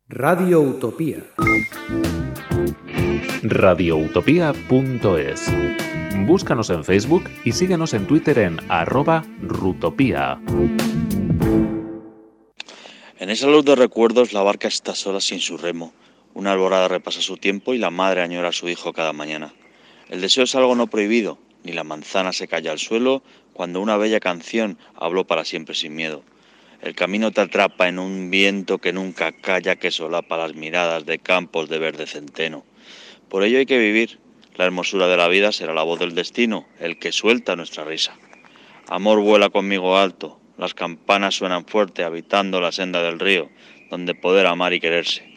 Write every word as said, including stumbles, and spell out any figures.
Radio Utopía. radioutopía punto es. Búscanos en Facebook y síguenos en Twitter en arroba rutopía. En esa luz de recuerdos la barca está sola sin su remo. Una alborada repasa su tiempo y la madre añora a su hijo cada mañana. El deseo es algo no prohibido, ni la manzana se calla al suelo cuando una bella canción habló para siempre sin miedo. El camino te atrapa en un viento que nunca calla, que solapa las miradas de campos de verde centeno. Por ello hay que vivir. La hermosura de la vida será la voz del destino, el que suelta nuestra risa. Amor, vuela conmigo alto, las campanas suenan fuerte, habitando la senda del río, donde poder amar y quererse.